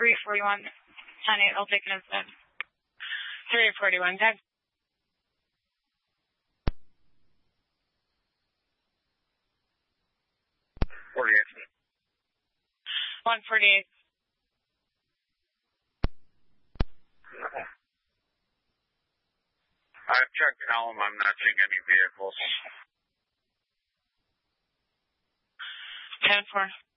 341. 10-8, I'll take it instead. 341, tag. 148. I've checked Elm. I'm not seeing any vehicles. 10-4.